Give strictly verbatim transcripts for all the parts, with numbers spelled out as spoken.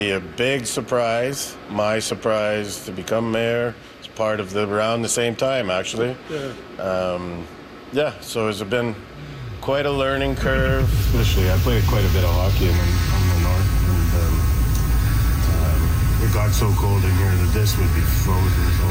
A big surprise, my surprise to become mayor. It's part of the around the same time, actually. Yeah. Um, yeah. So it's been quite a learning curve. Especially, I played quite a bit of hockey in, in the north, and um, um, it got so cold in here that this would be frozen. So,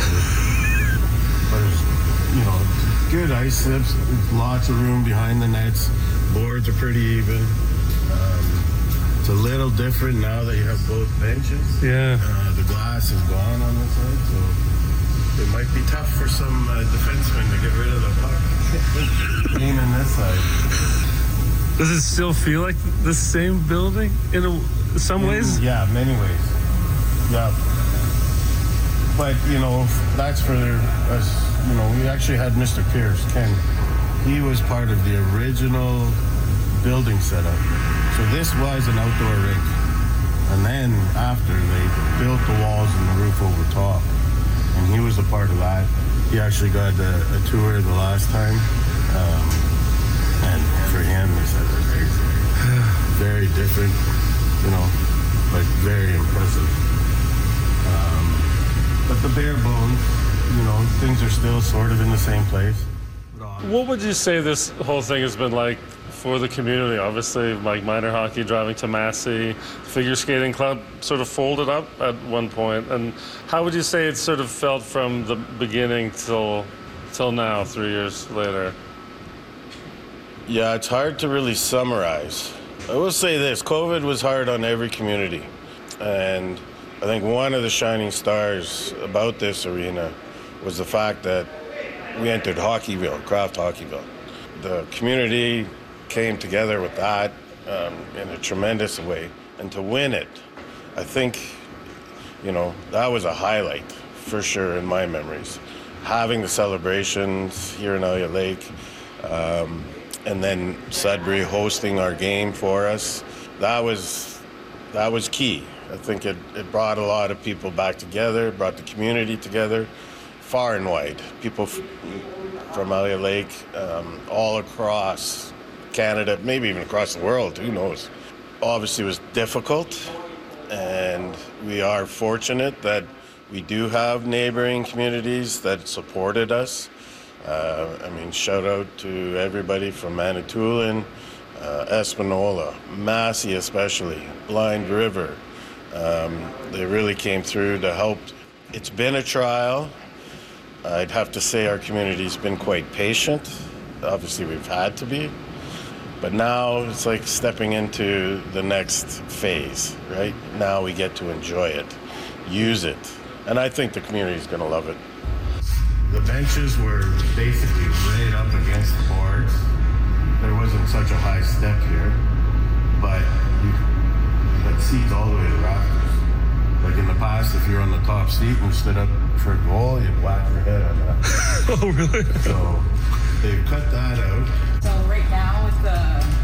but it was, you know, good ice slips, lots of room behind the nets. Boards are pretty even. Um, It's a little different now that you have both benches. Yeah. Uh, the glass is gone on this side, so it might be tough for some uh, defensemen to get rid of the puck. Being in this side. Does it still feel like the same building in a, some ways? In, yeah, many ways. Yeah. But, you know, that's for us. You know, we actually had Mister Pierce, Ken. He was part of the original building setup. So this was an outdoor rink. And then after, they built the walls and the roof over top. And he was a part of that. He actually got a, a tour the last time. Um, and for him, he said it was very different, you know, but very impressive. Um, but the bare bones, you know, things are still sort of in the same place. What would you say this whole thing has been like for the community? Obviously, like minor hockey driving to Massey, figure skating club sort of folded up at one point. And how would you say it sort of felt from the beginning till till now, three years later? Yeah, it's hard to really summarize. I will say this, COVID was hard on every community. And I think one of the shining stars about this arena was the fact that we entered Hockeyville, Craft Hockeyville. The community came together with that um, in a tremendous way. And to win it, I think, you know, that was a highlight for sure in my memories. Having the celebrations here in Elliott Lake, um, and then Sudbury hosting our game for us, that was that was key. I think it, it brought a lot of people back together, brought the community together, far and wide. People f- from Elliott Lake, um, all across Canada, maybe even across the world, who knows. Obviously it was difficult, and we are fortunate that we do have neighboring communities that supported us. Uh, I mean, shout out to everybody from Manitoulin, uh, Espanola, Massey especially, Blind River. Um, they really came through to help. It's been a trial. I'd have to say our community's been quite patient. Obviously, we've had to be. But now it's like stepping into the next phase, right? Now we get to enjoy it, use it. And I think the community's going to love it. The benches were basically right up against the boards. There wasn't such a high step here, but you had seats all the way to the rafters. Like in the past, if you're on the top seat and you stood up for a goal, you'd whack your head on that. Oh, really? So they've cut that out. So right now with the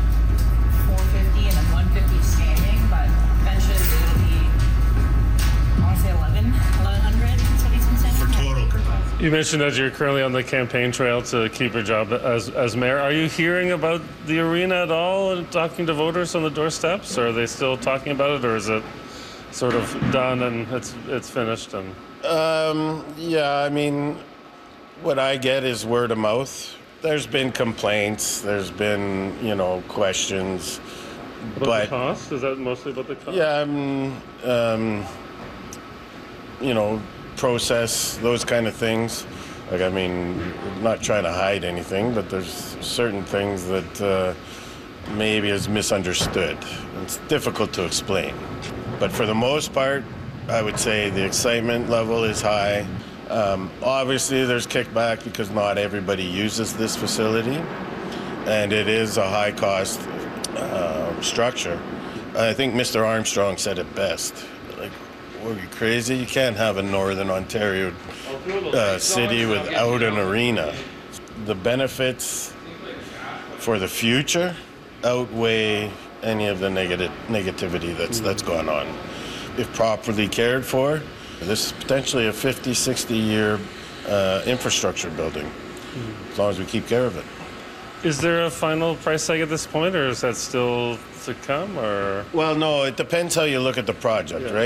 four fifty and then one fifty standing, but benches it'll be, I want to say eleven, eleven hundred. That's what he's been saying. For total capacity. You mentioned that you're currently on the campaign trail to keep your job as as mayor. Are you hearing about the arena at all and talking to voters on the doorsteps? Or are they still talking about it, or is it sort of done and it's it's finished? And Um, yeah, I mean, what I get is word of mouth. There's been complaints. There's been, you know, questions. about but the cost? Is that mostly about the cost? yeah, um, um, you know, process, those kind of things. Like, I mean, I'm not trying to hide anything, but there's certain things that uh, maybe is misunderstood. It's difficult to explain. But for the most part, I would say the excitement level is high. Um, obviously, there's kickback because not everybody uses this facility, and it is a high-cost uh, structure. I think Mister Armstrong said it best. Like, were you crazy? You can't have a Northern Ontario uh, city without an arena. The benefits for the future outweigh any of the negative negativity that's that's gone on. If properly cared for, this is potentially a fifty, sixty year uh, infrastructure building, as long as we keep care of it. Is there a final price tag at this point, or is that still to come? Or Well, no, it depends how you look at the project, Yeah. right?